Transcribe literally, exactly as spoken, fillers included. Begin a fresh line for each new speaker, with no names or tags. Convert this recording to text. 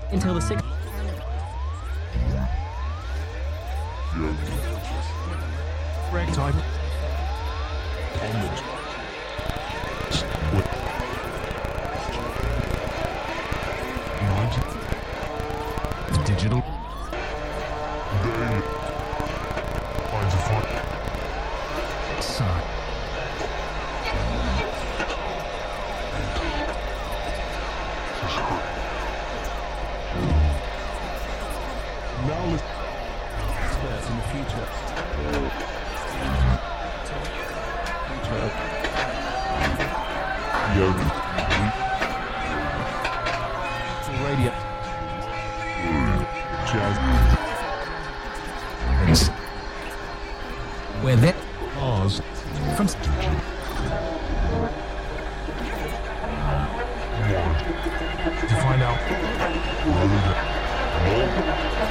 until the sixth.
Correct time. Digital. Son.
Now let's experts in the future. Future. Yoga. Radio. Jazz.
With it.
Ours.
From
One.
To find out.
More.